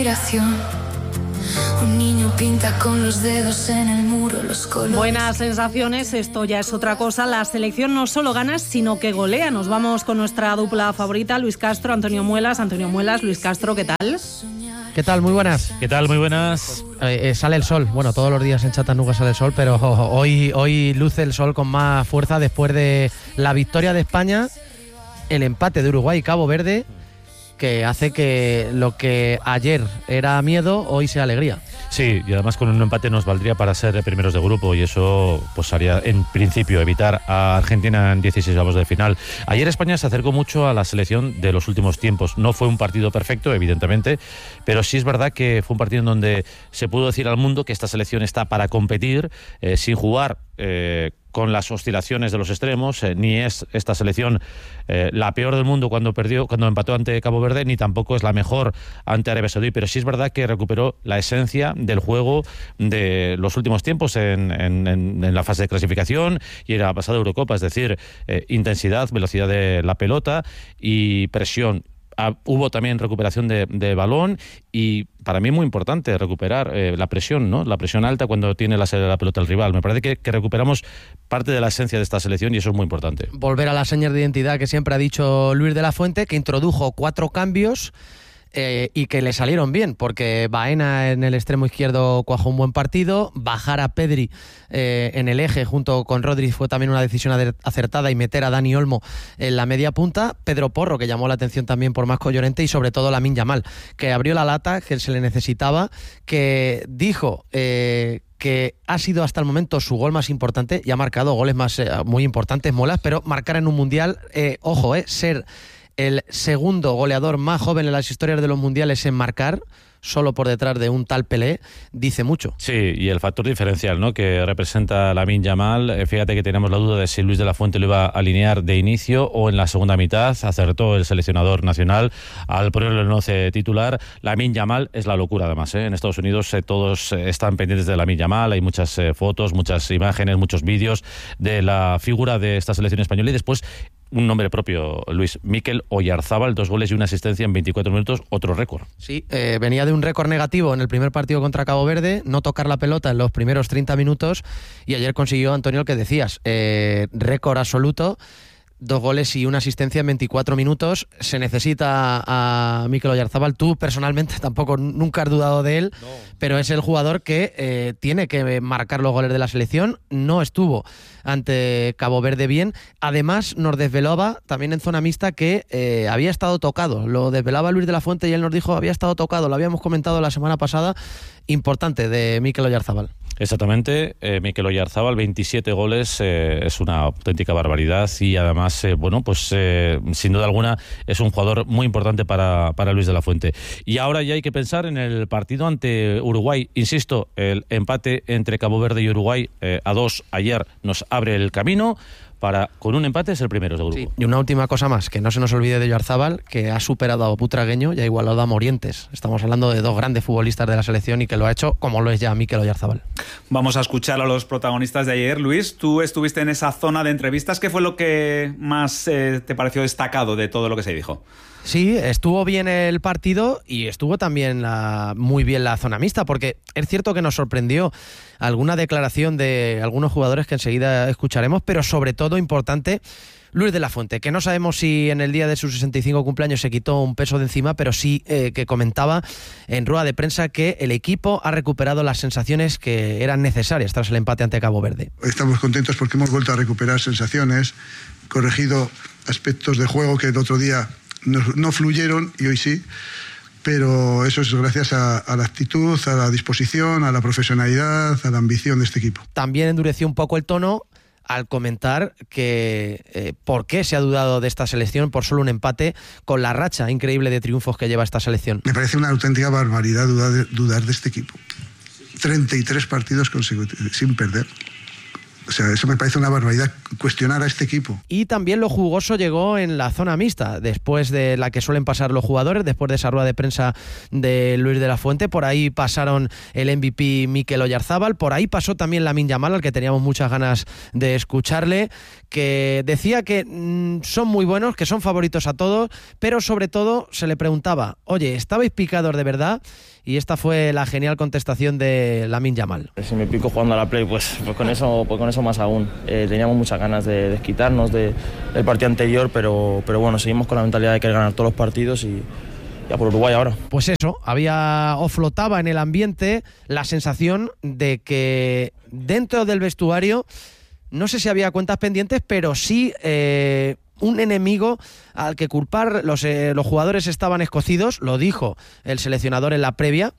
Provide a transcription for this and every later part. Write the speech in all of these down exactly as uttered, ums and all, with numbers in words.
inspiración. Un niño pinta con los dedos en el muro los colores. Buenas sensaciones, esto ya es otra cosa. La selección no solo gana, sino que golea. Nos vamos con nuestra dupla favorita, Luis Castro, Antonio Muelas. Antonio Muelas, Luis Castro, ¿qué tal? ¿Qué tal? Muy buenas. ¿Qué tal? Muy buenas. Eh, eh, sale el sol. Bueno, todos los días en Chattanooga sale el sol, pero oh, oh, hoy, hoy luce el sol con más fuerza después de la victoria de España, el empate de Uruguay y Cabo Verde, que hace que lo que ayer era miedo, hoy sea alegría. Sí, y además con un empate nos valdría para ser primeros de grupo y eso pues haría en principio evitar a Argentina en dieciseisavos de final. Ayer España se acercó mucho a la selección de los últimos tiempos. No fue un partido perfecto, evidentemente, pero sí es verdad que fue un partido en donde se pudo decir al mundo que esta selección está para competir eh, sin jugar eh, con las oscilaciones de los extremos, eh, ni es esta selección eh, la peor del mundo cuando perdió, cuando empató ante Cabo Verde, ni tampoco es la mejor ante Arabia Saudí, pero sí es verdad que recuperó la esencia del juego de los últimos tiempos en, en, en la fase de clasificación y en la pasada Eurocopa, es decir, eh, intensidad, velocidad de la pelota y presión. Ah, hubo también recuperación de, de balón y para mí muy importante recuperar eh, la presión, ¿no? La presión alta cuando tiene la, la pelota el rival. Me parece que, que recuperamos parte de la esencia de esta selección y eso es muy importante. Volver a las señas de identidad que siempre ha dicho Luis de la Fuente, que introdujo cuatro cambios Eh, y que le salieron bien, porque Baena en el extremo izquierdo cuajó un buen partido, bajar a Pedri eh, en el eje junto con Rodri fue también una decisión acertada y meter a Dani Olmo en la media punta, Pedro Porro, que llamó la atención también por Marco Llorente, y sobre todo Lamine Yamal, que abrió la lata, que se le necesitaba, que dijo eh, que ha sido hasta el momento su gol más importante y ha marcado goles más eh, muy importantes, Molas, pero marcar en un mundial, eh, ojo, eh, ser el segundo goleador más joven en las historias de los mundiales en marcar, solo por detrás de un tal Pelé, dice mucho. Sí, y el factor diferencial, ¿no?, que representa Lamine Yamal. Eh, fíjate que tenemos la duda de si Luis de la Fuente lo iba a alinear de inicio o en la segunda mitad. Acertó el seleccionador nacional al ponerlo en el once titular. Lamine Yamal es la locura, además, ¿eh? En Estados Unidos eh, todos eh, están pendientes de Lamine Yamal. Hay muchas eh, fotos, muchas imágenes, muchos vídeos de la figura de esta selección española y después un nombre propio, Luis, Mikel Oyarzábal, dos goles y una asistencia en veinticuatro minutos, otro récord. Sí, eh, venía de un récord negativo en el primer partido contra Cabo Verde, no tocar la pelota en los primeros treinta minutos y ayer consiguió, Antonio, el que decías, eh, récord absoluto, dos goles y una asistencia en veinticuatro minutos. Se necesita a Mikel Oyarzábal. Tú personalmente tampoco nunca has dudado de él, no. Pero es el jugador que eh, tiene que marcar los goles de la selección. No estuvo ante Cabo Verde bien. Además nos desvelaba también en zona mixta que eh, había estado tocado. Lo desvelaba Luis de la Fuente y él nos dijo había estado tocado. Lo habíamos comentado la semana pasada. Importante de Mikel Oyarzábal. Exactamente, eh, Mikel Oyarzábal, veintisiete goles, eh, es una auténtica barbaridad y además, eh, bueno, pues eh, sin duda alguna es un jugador muy importante para, para Luis de la Fuente. Y ahora ya hay que pensar en el partido ante Uruguay. Insisto, el empate entre Cabo Verde y Uruguay eh, a dos ayer nos abre el camino para, con un empate, ser primeros de grupo. Sí. Y una última cosa más, que no se nos olvide de Oyarzábal, que ha superado a Butragueño y ha igualado a Morientes. Estamos hablando de dos grandes futbolistas de la selección y que lo ha hecho como lo es ya Mikel Oyarzábal. Vamos a escuchar a los protagonistas de ayer. Luis, tú estuviste en esa zona de entrevistas. ¿Qué fue lo que más eh, te pareció destacado de todo lo que se dijo? Sí, estuvo bien el partido y estuvo también la, muy bien la zona mixta, porque es cierto que nos sorprendió alguna declaración de algunos jugadores que enseguida escucharemos, pero sobre todo importante, Luis de la Fuente, que no sabemos si en el día de sus sesenta y cinco cumpleaños se quitó un peso de encima, pero sí eh, que comentaba en rueda de prensa que el equipo ha recuperado las sensaciones que eran necesarias tras el empate ante Cabo Verde. Estamos contentos porque hemos vuelto a recuperar sensaciones, corregido aspectos de juego que el otro día no, no fluyeron y hoy sí, pero eso es gracias a, a la actitud, a la disposición, a la profesionalidad, a la ambición de este equipo. También endureció un poco el tono al comentar que eh, por qué se ha dudado de esta selección por solo un empate con la racha increíble de triunfos que lleva esta selección. Me parece una auténtica barbaridad dudar de, dudar de este equipo. treinta y tres partidos consecutivos sin perder. O sea, eso me parece una barbaridad, cuestionar a este equipo. Y también lo jugoso llegó en la zona mixta, después de la que suelen pasar los jugadores, después de esa rueda de prensa de Luis de la Fuente. Por ahí pasaron el M V P Mikel Oyarzábal, por ahí pasó también Lamine Yamal, al que teníamos muchas ganas de escucharle, que decía que mmm, son muy buenos, que son favoritos a todos, pero sobre todo se le preguntaba, oye, ¿estabais picados de verdad? y esta fue la genial contestación de Lamine Yamal. Si me pico jugando a la Play, pues, pues, con, eso, pues con eso más aún. Eh, teníamos muchas ganas de desquitarnos de, del partido anterior, pero, pero bueno, seguimos con la mentalidad de querer ganar todos los partidos y ya por Uruguay ahora. Pues eso, había o flotaba en el ambiente la sensación de que dentro del vestuario, no sé si había cuentas pendientes, pero sí eh, un enemigo al que culpar. Los, eh, los jugadores estaban escocidos, lo dijo el seleccionador en la previa,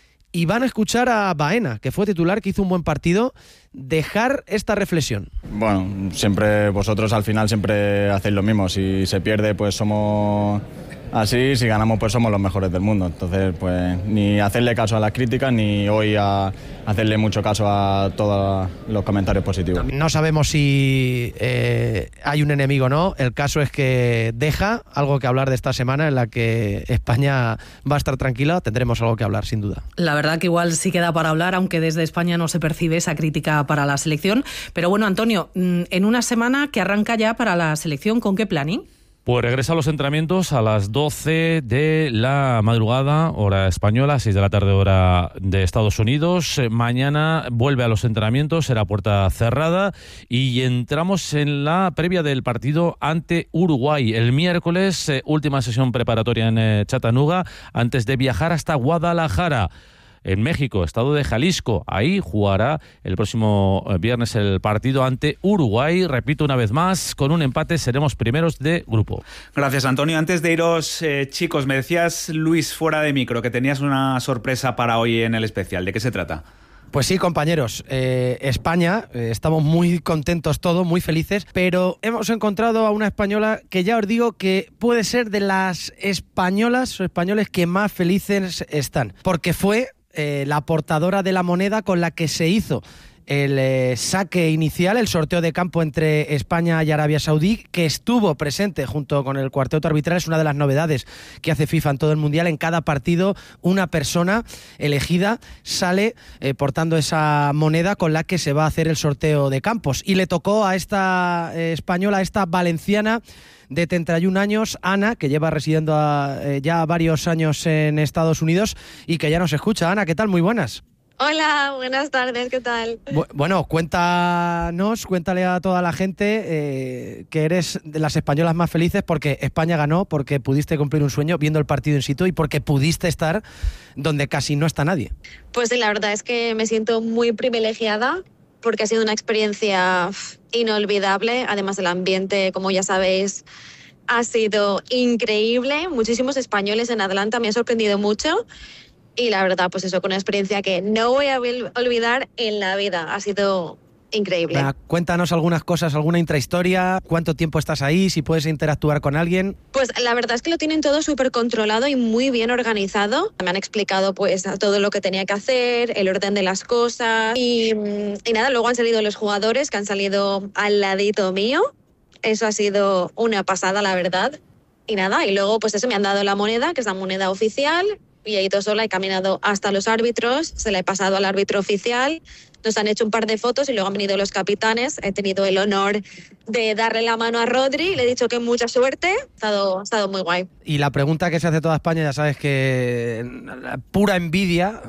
y van a escuchar a Baena, que fue titular, que hizo un buen partido, dejar esta reflexión. Bueno, siempre vosotros al final siempre hacéis lo mismo. Si se pierde, pues somos así, si ganamos, pues somos los mejores del mundo. Entonces, pues ni hacerle caso a las críticas, ni hoy a hacerle mucho caso a todos los comentarios positivos. No sabemos si eh, hay un enemigo o no. El caso es que deja algo que hablar de esta semana en la que España va a estar tranquila. Tendremos algo que hablar, sin duda. La verdad que igual sí queda para hablar, aunque desde España no se percibe esa crítica para la selección. Pero bueno, Antonio, en una semana que arranca ya para la selección, ¿con qué planning? Pues regresa a los entrenamientos a las doce de la madrugada, hora española, seis de la tarde, hora de Estados Unidos. Mañana vuelve a los entrenamientos, será puerta cerrada, y entramos en la previa del partido ante Uruguay. El miércoles, eh, última sesión preparatoria en eh, Chattanooga, antes de viajar hasta Guadalajara, en México, estado de Jalisco. Ahí jugará el próximo viernes el partido ante Uruguay. Repito una vez más, con un empate seremos primeros de grupo. Gracias, Antonio. Antes de iros, eh, chicos, me decías, Luis, fuera de micro, que tenías una sorpresa para hoy en el especial. ¿De qué se trata? Pues sí, compañeros, eh, España, eh, estamos muy contentos todos, muy felices, pero hemos encontrado a una española que ya os digo que puede ser de las españolas o españoles que más felices están, porque fue Eh, la portadora de la moneda con la que se hizo el eh, saque inicial, el sorteo de campo entre España y Arabia Saudí, que estuvo presente junto con el cuarteto arbitral. Es una de las novedades que hace FIFA en todo el Mundial. En cada partido una persona elegida sale eh, portando esa moneda con la que se va a hacer el sorteo de campos, y le tocó a esta eh, española, a esta valenciana de treinta y un años, Ana, que lleva residiendo a, eh, ya varios años en Estados Unidos y que ya nos escucha. Ana, ¿qué tal? Muy buenas. Hola, buenas tardes, ¿qué tal? Bueno, cuéntanos, cuéntale a toda la gente eh, que eres de las españolas más felices porque España ganó, porque pudiste cumplir un sueño viendo el partido in situ y porque pudiste estar donde casi no está nadie. Pues sí, la verdad es que me siento muy privilegiada porque ha sido una experiencia inolvidable. Además, el ambiente, como ya sabéis, ha sido increíble. Muchísimos españoles en Atlanta, me ha sorprendido mucho. Y la verdad, pues eso, con una experiencia que no voy a olvidar en la vida. Ha sido increíble. Venga, cuéntanos algunas cosas, alguna intrahistoria. ¿Cuánto tiempo estás ahí? Si puedes interactuar con alguien. Pues la verdad es que lo tienen todo súper controlado y muy bien organizado. Me han explicado pues todo lo que tenía que hacer, el orden de las cosas. Y, y nada, luego han salido los jugadores que han salido al ladito mío. Eso ha sido una pasada, la verdad. Y nada, y luego pues eso, me han dado la moneda, que es la moneda oficial. Y he ido sola, he caminado hasta los árbitros, se la he pasado al árbitro oficial, nos han hecho un par de fotos y luego han venido los capitanes. He tenido el honor de darle la mano a Rodri, le he dicho que mucha suerte, ha estado, ha estado muy guay. Y la pregunta que se hace toda España, ya sabes que la pura envidia,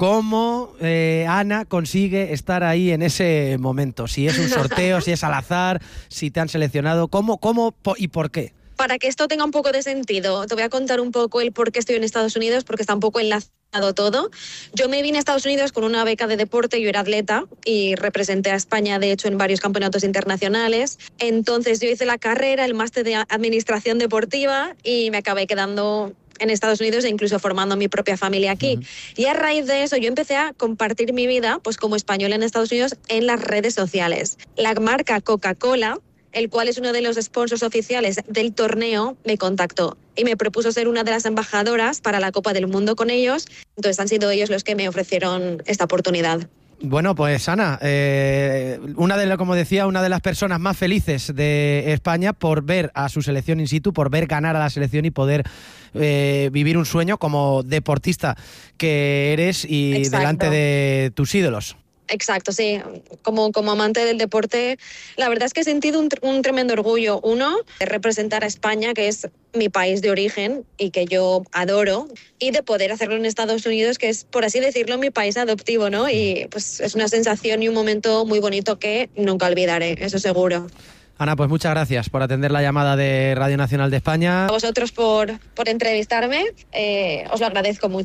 ¿cómo eh, Ana consigue estar ahí en ese momento? Si es un sorteo, si es al azar, si te han seleccionado, ¿cómo, cómo y por qué? Para que esto tenga un poco de sentido, te voy a contar un poco el por qué estoy en Estados Unidos, porque está un poco enlazado todo. Yo me vine a Estados Unidos con una beca de deporte, yo era atleta y representé a España, de hecho, en varios campeonatos internacionales. Entonces yo hice la carrera, el máster de Administración Deportiva, y me acabé quedando en Estados Unidos e incluso formando mi propia familia aquí. Uh-huh. Y a raíz de eso yo empecé a compartir mi vida pues como española en Estados Unidos en las redes sociales. La marca Coca-Cola, el cual es uno de los sponsors oficiales del torneo, me contactó y me propuso ser una de las embajadoras para la Copa del Mundo con ellos. Entonces han sido ellos los que me ofrecieron esta oportunidad. Bueno, pues Ana, eh, una de, como decía, una de las personas más felices de España por ver a su selección in situ, por ver ganar a la selección y poder eh, vivir un sueño como deportista que eres y Exacto. delante de tus ídolos. Exacto, sí. Como, como amante del deporte, la verdad es que he sentido un, un tremendo orgullo. Uno, de representar a España, que es mi país de origen y que yo adoro, y de poder hacerlo en Estados Unidos, que es, por así decirlo, mi país adoptivo, ¿no? Y pues es una sensación y un momento muy bonito que nunca olvidaré, eso seguro. Ana, pues muchas gracias por atender la llamada de Radio Nacional de España. A vosotros por, por entrevistarme, eh, os lo agradezco mucho.